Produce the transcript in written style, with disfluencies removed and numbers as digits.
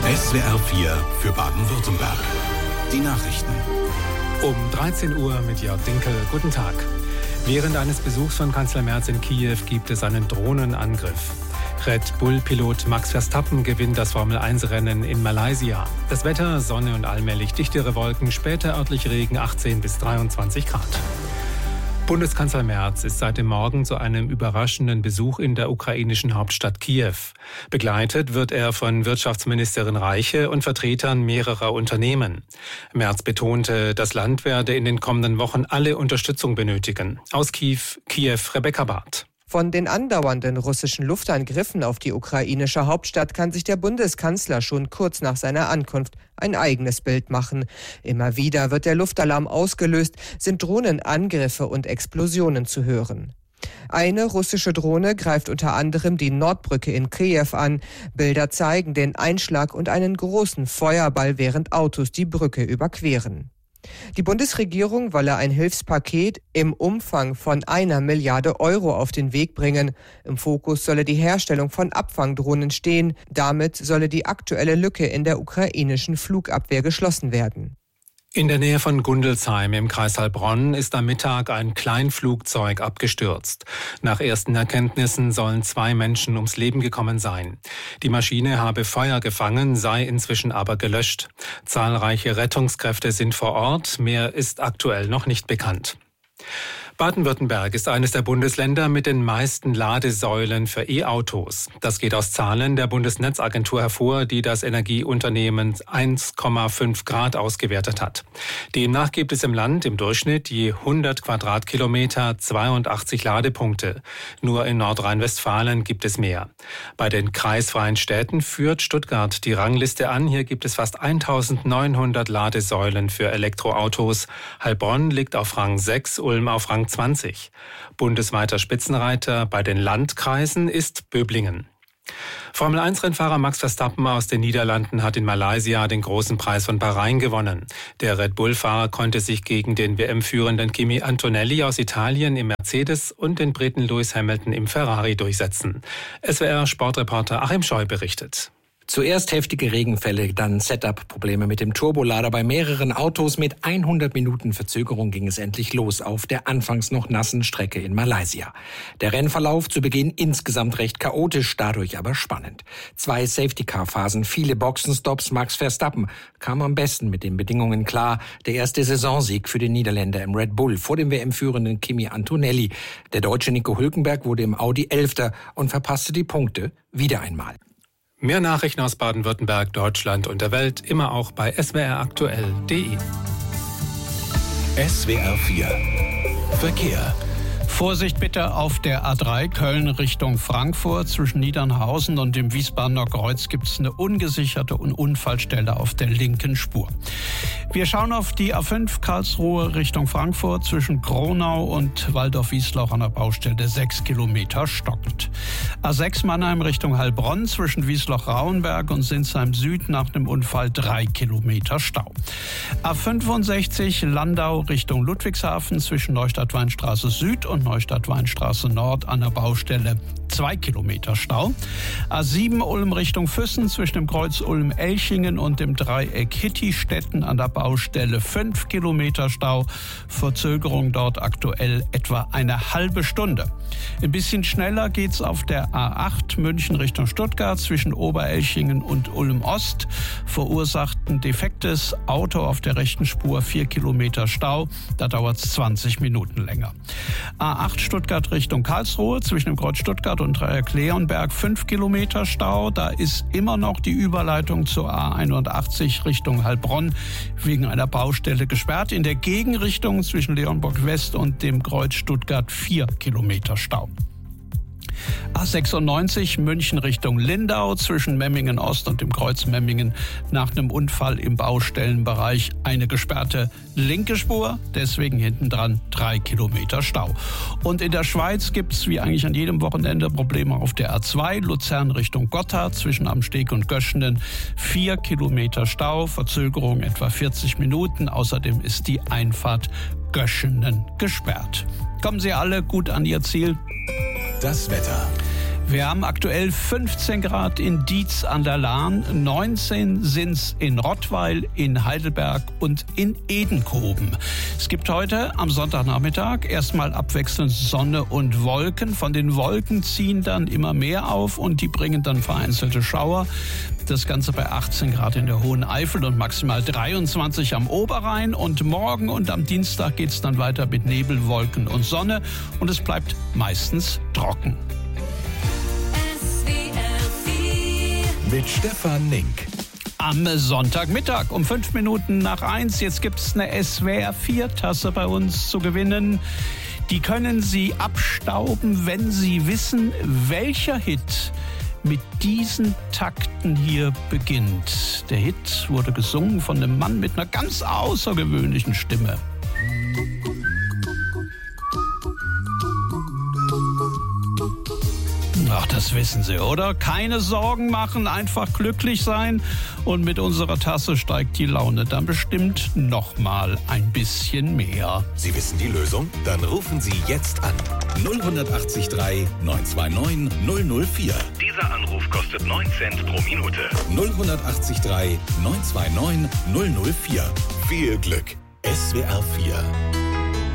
SWR 4 für Baden-Württemberg. Die Nachrichten. Um 13 Uhr mit Jörg Dinkel. Guten Tag. Während eines Besuchs von Kanzler Merz in Kiew gibt es einen Drohnenangriff. Red Bull-Pilot Max Verstappen gewinnt das Formel-1-Rennen in Malaysia. Das Wetter, Sonne und allmählich dichtere Wolken, später örtlich Regen, 18 bis 23 Grad. Bundeskanzler Merz ist seit dem Morgen zu einem überraschenden Besuch in der ukrainischen Hauptstadt Kiew. Begleitet wird er von Wirtschaftsministerin Reiche und Vertretern mehrerer Unternehmen. Merz betonte, das Land werde in den kommenden Wochen alle Unterstützung benötigen. Aus Kiew, Rebecca Barth. Von den andauernden russischen Luftangriffen auf die ukrainische Hauptstadt kann sich der Bundeskanzler schon kurz nach seiner Ankunft ein eigenes Bild machen. Immer wieder wird der Luftalarm ausgelöst, sind Drohnenangriffe und Explosionen zu hören. Eine russische Drohne greift unter anderem die Nordbrücke in Kiew an. Bilder zeigen den Einschlag und einen großen Feuerball, während Autos die Brücke überqueren. Die Bundesregierung wolle ein Hilfspaket im Umfang von 1 Milliarde Euro auf den Weg bringen. Im Fokus solle die Herstellung von Abfangdrohnen stehen. Damit solle die aktuelle Lücke in der ukrainischen Flugabwehr geschlossen werden. In der Nähe von Gundelsheim im Kreis Heilbronn ist am Mittag ein Kleinflugzeug abgestürzt. Nach ersten Erkenntnissen sollen 2 Menschen ums Leben gekommen sein. Die Maschine habe Feuer gefangen, sei inzwischen aber gelöscht. Zahlreiche Rettungskräfte sind vor Ort, mehr ist aktuell noch nicht bekannt. Baden-Württemberg ist eines der Bundesländer mit den meisten Ladesäulen für E-Autos. Das geht aus Zahlen der Bundesnetzagentur hervor, die das Energieunternehmen 1,5 Grad ausgewertet hat. Demnach gibt es im Land im Durchschnitt je 100 Quadratkilometer 82 Ladepunkte. Nur in Nordrhein-Westfalen gibt es mehr. Bei den kreisfreien Städten führt Stuttgart die Rangliste an. Hier gibt es fast 1900 Ladesäulen für Elektroautos. Heilbronn liegt auf Rang 6, Ulm auf Rang 20. Bundesweiter Spitzenreiter bei den Landkreisen ist Böblingen. Formel-1-Rennfahrer Max Verstappen aus den Niederlanden hat in Malaysia den großen Preis von Bahrain gewonnen. Der Red Bull-Fahrer konnte sich gegen den WM-führenden Kimi Antonelli aus Italien im Mercedes und den Briten Lewis Hamilton im Ferrari durchsetzen. SWR-Sportreporter Achim Scheu berichtet. Zuerst heftige Regenfälle, dann Setup-Probleme mit dem Turbolader. Bei mehreren Autos mit 100 Minuten Verzögerung ging es endlich los auf der anfangs noch nassen Strecke in Malaysia. Der Rennverlauf zu Beginn insgesamt recht chaotisch, dadurch aber spannend. 2 Safety-Car-Phasen, viele Boxenstops. Max Verstappen kam am besten mit den Bedingungen klar. Der erste Saisonsieg für den Niederländer im Red Bull vor dem WM-führenden Kimi Antonelli. Der Deutsche Nico Hülkenberg wurde im Audi 11. und verpasste die Punkte wieder einmal. Mehr Nachrichten aus Baden-Württemberg, Deutschland und der Welt immer auch bei swraktuell.de. SWR 4 Verkehr. Vorsicht bitte auf der A3 Köln Richtung Frankfurt. Zwischen Niedernhausen und dem Wiesbadener Kreuz gibt es eine ungesicherte Unfallstelle auf der linken Spur. Wir schauen auf die A5 Karlsruhe Richtung Frankfurt. Zwischen Gronau und Waldorf-Wiesloch an der Baustelle 6 Kilometer stockend. A6 Mannheim Richtung Heilbronn. Zwischen Wiesloch-Rauenberg und Sinsheim Süd nach dem Unfall 3 Kilometer Stau. A65 Landau Richtung Ludwigshafen. Zwischen Neustadt-Weinstraße Süd und Neustadt-Weinstraße Nord an der Baustelle 2 Kilometer Stau. A7 Ulm Richtung Füssen zwischen dem Kreuz Ulm-Elchingen und dem Dreieck Hittistetten an der Baustelle 5 Kilometer Stau. Verzögerung dort aktuell etwa eine halbe Stunde. Ein bisschen schneller geht's auf der A8 München Richtung Stuttgart zwischen Oberelchingen und Ulm-Ost. Verursacht ein defektes Auto auf der rechten Spur 4 Kilometer Stau. Da dauert es 20 Minuten länger. A8 Stuttgart Richtung Karlsruhe zwischen dem Kreuz Stuttgart und Dreieck Leonberg 5 Kilometer Stau. Da ist immer noch die Überleitung zur A81 Richtung Heilbronn wegen einer Baustelle gesperrt. In der Gegenrichtung zwischen Leonburg West und dem Kreuz Stuttgart 4 Kilometer Stau. A96 München Richtung Lindau zwischen Memmingen Ost und dem Kreuz Memmingen nach einem Unfall im Baustellenbereich eine gesperrte linke Spur, deswegen hinten dran 3 Kilometer Stau. Und in der Schweiz gibt es wie eigentlich an jedem Wochenende Probleme auf der A2 Luzern Richtung Gotthard zwischen Amsteg und Göschenen 4 Kilometer Stau, Verzögerung etwa 40 Minuten. Außerdem ist die Einfahrt Göschenen gesperrt. Kommen Sie alle gut an Ihr Ziel. Das Wetter. Wir haben aktuell 15 Grad in Dietz an der Lahn, 19 sind's in Rottweil, in Heidelberg und in Edenkoben. Es gibt heute am Sonntagnachmittag erstmal abwechselnd Sonne und Wolken. Von den Wolken ziehen dann immer mehr auf und die bringen dann vereinzelte Schauer. Das Ganze bei 18 Grad in der Hohen Eifel und maximal 23 am Oberrhein. Und morgen und am Dienstag geht's dann weiter mit Nebel, Wolken und Sonne. Und es bleibt meistens trocken. Mit Stefan Nink. Am Sonntagmittag um 5 Minuten nach 1. Jetzt gibt es eine SWR4-Tasse bei uns zu gewinnen. Die können Sie abstauben, wenn Sie wissen, welcher Hit mit diesen Takten hier beginnt. Der Hit wurde gesungen von einem Mann mit einer ganz außergewöhnlichen Stimme. Ach, das wissen Sie, oder? Keine Sorgen machen, einfach glücklich sein. Und mit unserer Tasse steigt die Laune dann bestimmt noch mal ein bisschen mehr. Sie wissen die Lösung? Dann rufen Sie jetzt an. 0183 929 004. Dieser Anruf kostet 9 Cent pro Minute. 0183 929 004. Viel Glück. SWR 4